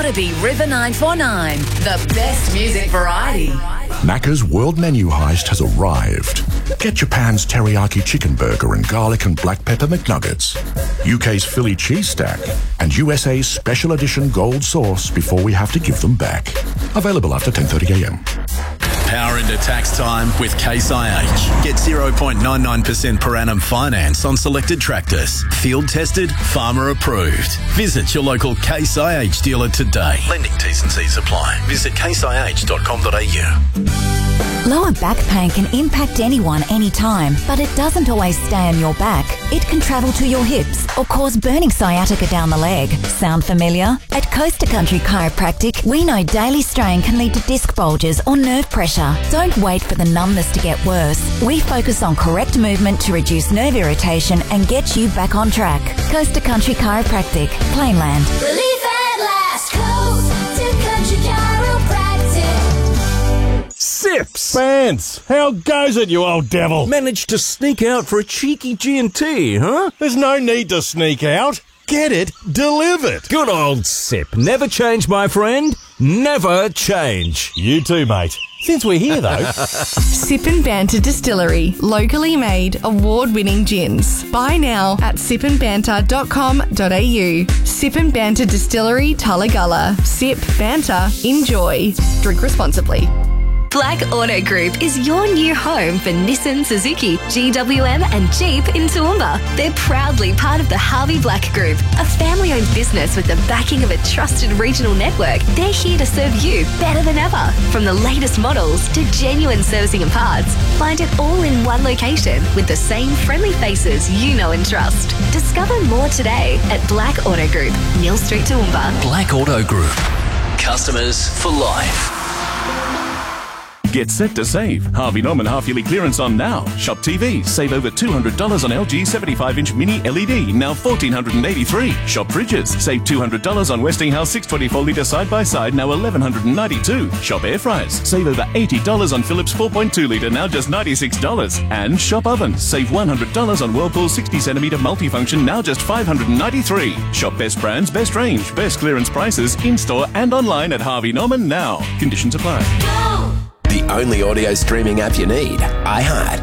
to be River 949, the best music variety. Macca's World Menu Heist has arrived. Get Japan's teriyaki chicken burger and garlic and black pepper McNuggets, UK's Philly cheese stack, and USA's special edition gold sauce before we have to give them back. Available after 10:30 a.m. Power into tax time with Case IH. Get 0.99% per annum finance on selected tractors. Field tested, farmer approved. Visit your local Case IH dealer today. Lending T's and C's apply. Visit caseih.com.au. Lower back pain can impact anyone anytime, but it doesn't always stay on your back. It can travel to your hips or cause burning sciatica down the leg. Sound familiar? At Coast to Country Chiropractic, we know daily strain can lead to disc bulges or nerve pressure. Don't wait for the numbness to get worse. We focus on correct movement to reduce nerve irritation and get you back on track. Coast to Country Chiropractic, Plainland. Relief at last. Coast to Country Chiropractic. Sips! Bants! How goes it, you old devil? Managed to sneak out for a cheeky G&T, huh? There's no need to sneak out. Get it delivered. Good old Sip. Never change, my friend. Never change. You too, mate. Since we're here, though. Sip and Banter Distillery. Locally made, award-winning gins. Buy now at sipandbanter.com.au. Sip and Banter Distillery, Tullagulla. Sip, banter, enjoy. Drink responsibly. Black Auto Group is your new home for Nissan, Suzuki, GWM and Jeep in Toowoomba. They're proudly part of the Harvey Black Group, a family-owned business with the backing of a trusted regional network. They're here to serve you better than ever. From the latest models to genuine servicing and parts, find it all in one location with the same friendly faces you know and trust. Discover more today at Black Auto Group, Neil Street, Toowoomba. Black Auto Group. Customers for life. Get set to save. Harvey Norman half-yearly clearance on Now. Shop TVs. Save over $200 on LG 75-inch mini LED, now $1,483. Shop fridges. Save $200 on Westinghouse 624-litre side-by-side, now $1,192. Shop air fryers. Save over $80 on Philips 4.2-litre, now just $96. And shop ovens. Save $100 on Whirlpool 60-centimetre multifunction, now just $593. Shop best brands, best range, best clearance prices, in-store and online at Harvey Norman Now. Conditions apply. The only audio streaming app you need, iHeart.